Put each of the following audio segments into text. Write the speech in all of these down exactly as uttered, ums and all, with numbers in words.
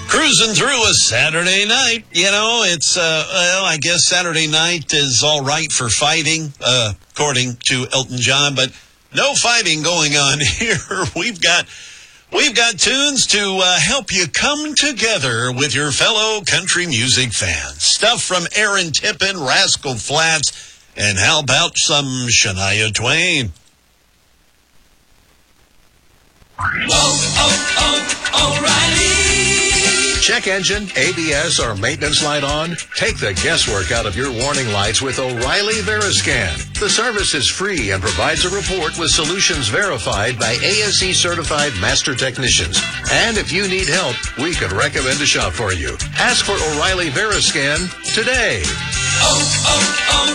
Cruising through a Saturday night. You know, it's, uh, well, I guess Saturday night is all right for fighting, uh, according to Elton John, but no fighting going on here. We've got, we've got tunes to uh, help you come together with your fellow country music fans. Stuff from Aaron Tippin, Rascal Flatts, and how about some Shania Twain? Oh, oh, oh, O'Reilly. Check engine, A B S, or maintenance light on? Take the guesswork out of your warning lights with O'Reilly Veriscan. The service is free and provides a report with solutions verified by A S E certified master technicians. And if you need help, we can recommend a shop for you. Ask for O'Reilly Veriscan today. Oh,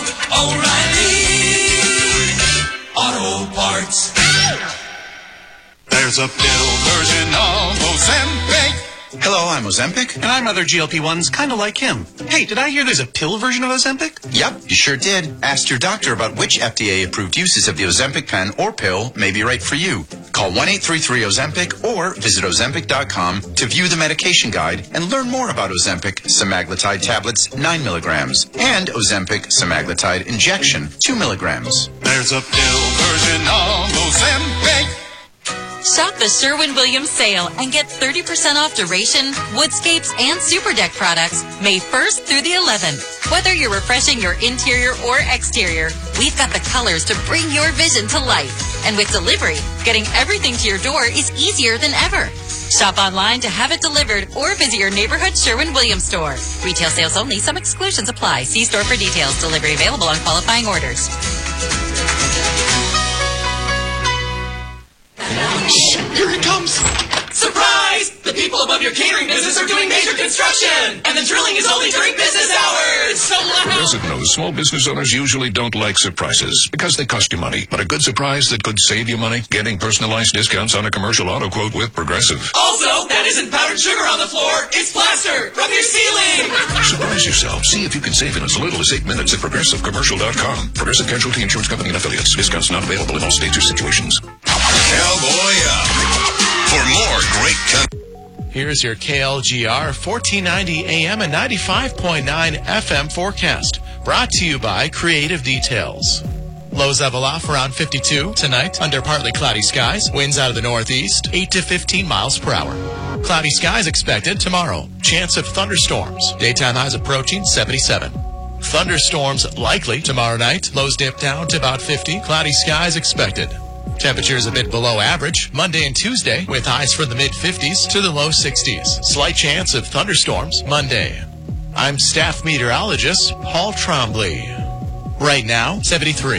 oh, oh, O'Reilly Auto Parts. There's a pill version of Ozempic. Hello, I'm Ozempic. And I'm other G L P ones, kind of like him. Hey, did I hear there's a pill version of Ozempic? Yep, you sure did. Ask your doctor about which F D A-approved uses of the Ozempic pen or pill may be right for you. Call one eight three three Ozempic or visit Ozempic dot com to view the medication guide and learn more about Ozempic semaglutide tablets, nine milligrams, and Ozempic semaglutide injection, two milligrams. There's a pill version of Ozempic. Shop the Sherwin-Williams sale and get thirty percent off Duration, Woodscapes, and Super Deck products May first through the eleventh. Whether you're refreshing your interior or exterior, we've got the colors to bring your vision to life. And with delivery, getting everything to your door is easier than ever. Shop online to have it delivered or visit your neighborhood Sherwin-Williams store. Retail sales only. Some exclusions apply. See store for details. Delivery available on qualifying orders. Shh, here it comes. Surprise! The people above your catering business are doing major construction, and the drilling is only during business hours. So loud. Doesn't know small business owners usually don't like surprises because they cost you money. But a good surprise that could save you money? Getting personalized discounts on a commercial auto quote with Progressive. Also, that isn't powdered sugar on the floor. It's plaster from your ceiling. Surprise yourself. See if you can save in as little as eight minutes at Progressive Commercial dot com. Progressive Casualty Insurance Company and Affiliates. Discounts not available in all states or situations. Cowboy up. For more great country. Here's your K L G R fourteen ninety A M and ninety-five point nine F M forecast. Brought to you by Creative Details. Lows level off around fifty-two tonight under partly cloudy skies. Winds out of the northeast, eight to fifteen miles per hour. Cloudy skies expected tomorrow. Chance of thunderstorms. Daytime highs approaching seventy-seven. Thunderstorms likely tomorrow night. Lows dip down to about fifty. Cloudy skies expected. Temperatures a bit below average Monday and Tuesday with highs from the mid-fifties to the low sixties. Slight chance of thunderstorms Monday. I'm staff meteorologist Paul Trombley. Right now, seventy-three.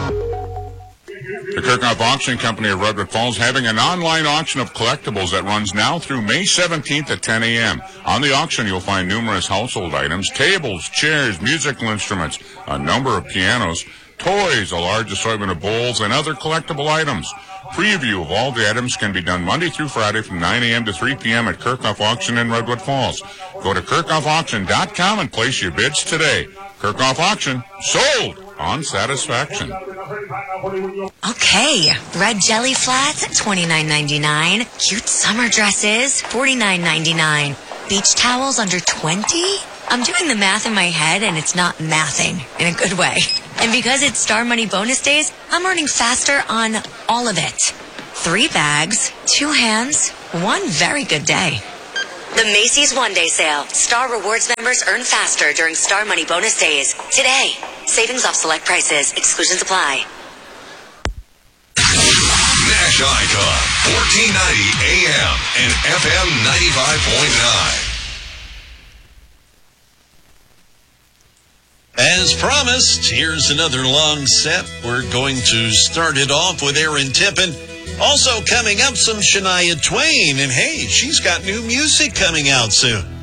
The Kirchhoff Auction Company of Redwood Falls having an online auction of collectibles that runs now through May seventeenth at ten a.m. On the auction, you'll find numerous household items, tables, chairs, musical instruments, a number of pianos, toys, a large assortment of bowls, and other collectible items. Preview of all the items can be done Monday through Friday from nine a.m. to three p.m. at Kirchhoff Auction in Redwood Falls. Go to Kirchhoff Auction dot com and place your bids today. Kirchhoff Auction, sold on satisfaction. Okay, red jelly flats, twenty-nine ninety-nine. Cute summer dresses, forty-nine ninety-nine. Beach towels under twenty? I'm doing the math in my head, and it's not mathing in a good way. And because it's Star Money bonus days, I'm earning faster on all of it. Three bags, two hands, one very good day. The Macy's One Day Sale. Star Rewards members earn faster during Star Money bonus days. Today. Savings off select prices. Exclusions apply. Nash Icon, fourteen ninety A M and F M ninety-five point nine. As promised, here's another long set. We're going to start it off with Aaron Tippin. Also coming up, some Shania Twain. And hey, she's got new music coming out soon.